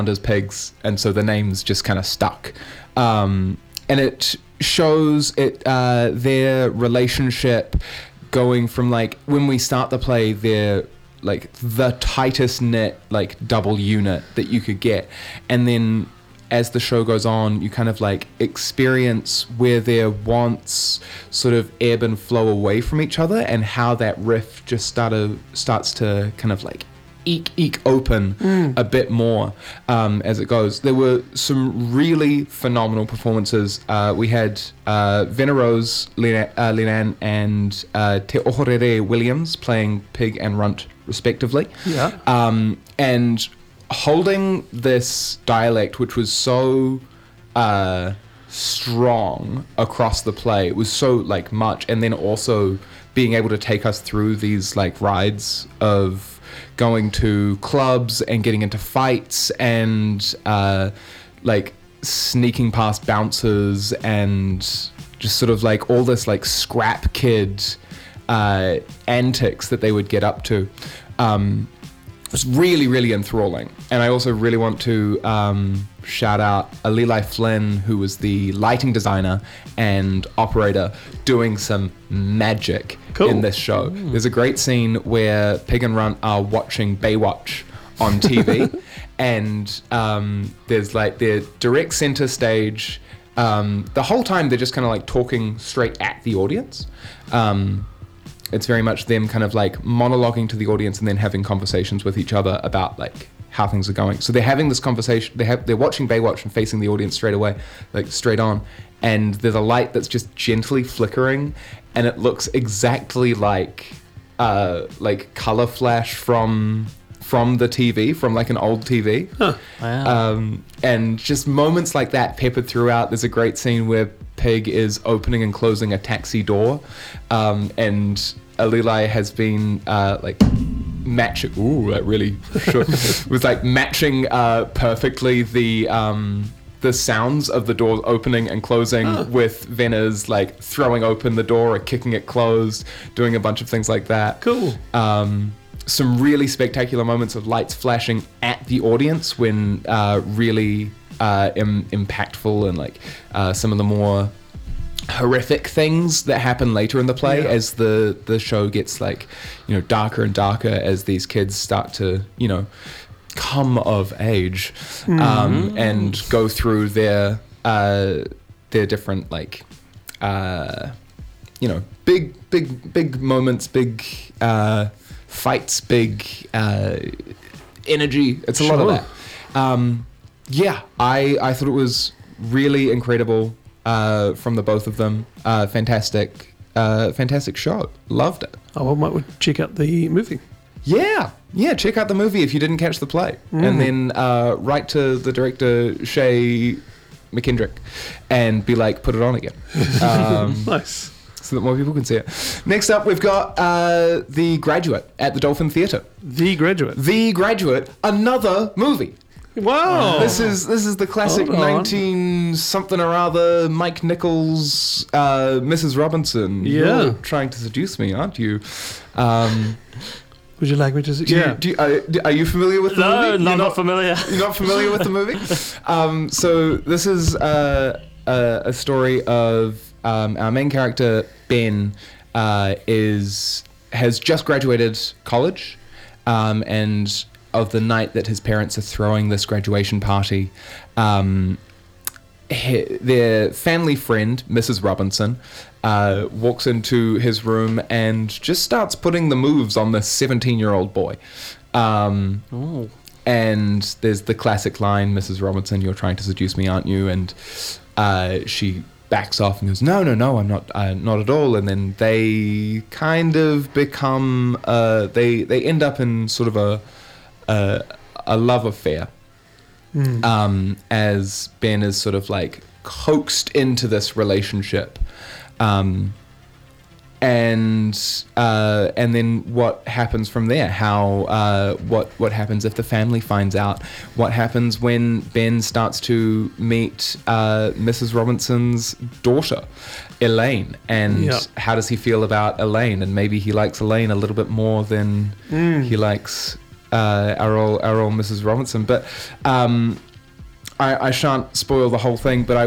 as pigs, and so the name's just kind of stuck. And it shows their relationship going from, like, when we start the play, they're like the tightest knit, like, double unit that you could get, and then as the show goes on, you kind of like experience where their wants sort of ebb and flow away from each other, and how that rift just starts to kind of like eke open a bit more as it goes. There were some really phenomenal performances. We had Venerose Linan and Te Ohorere Williams playing Pig and Runt respectively. Yeah. And holding this dialect, which was so strong across the play, it was so like much, and then also being able to take us through these like rides of going to clubs and getting into fights and like sneaking past bouncers and just sort of like all this like scrap kid antics that they would get up to. It was really, really enthralling. And I also really want to shout out Alili Flynn, who was the lighting designer and operator, doing some magic in this show. There's a great scene where Pig and Runt are watching Baywatch on TV, and there's like their direct center stage. The whole time they're just kind of like talking straight at the audience. It's very much them kind of like monologuing to the audience and then having conversations with each other about like how things are going. So they're having this conversation, they're watching Baywatch and facing the audience straight away, like straight on. And there's a light that's just gently flickering, and it looks exactly like color flash from the TV, from like an old TV. Huh. Wow. And just moments like that peppered throughout. There's a great scene where Pig is opening and closing a taxi door, and Alili has been like matching. Ooh, that really shook. Was like matching perfectly the sounds of the doors opening and closing with Venner's like throwing open the door or kicking it closed, doing a bunch of things like that. Cool. Some really spectacular moments of lights flashing at the audience when really impactful, and like some of the more horrific things that happen later in the play as the show gets like, you know, darker and darker as these kids start to, you know, come of age and go through their different like you know, big moments, big fights, big energy. It's a lot of that. I thought it was really incredible from the both of them. Fantastic show. Loved it. Oh, well, might check out the movie. Yeah, check out the movie if you didn't catch the play. And then write to the director, Shay McKendrick, and be like, put it on again. Nice. So that more people can see it. Next up, we've got The Graduate at the Dolphin Theatre. The Graduate. The Graduate, another movie. Wow. This is the classic 19-something or other Mike Nichols, Mrs. Robinson. Yeah. You're trying to seduce me, aren't you? Would you like me to? Are you familiar with the movie? No, not familiar. You're not familiar with the movie? So this is a story of our main character, Ben, has just graduated college, and of the night that his parents are throwing this graduation party, their family friend, Mrs. Robinson, walks into his room and just starts putting the moves on this 17-year-old boy. And there's the classic line, Mrs. Robinson, you're trying to seduce me, aren't you? And she backs off and goes, no, I'm not at all. And then they kind of become, they end up in sort of a love affair, as Ben is sort of like coaxed into this relationship, and then what happens from there? How what happens if the family finds out? What happens when Ben starts to meet Mrs. Robinson's daughter, Elaine, and how does he feel about Elaine? And maybe he likes Elaine a little bit more than he likes our old Mrs. Robinson. But I shan't spoil the whole thing, but I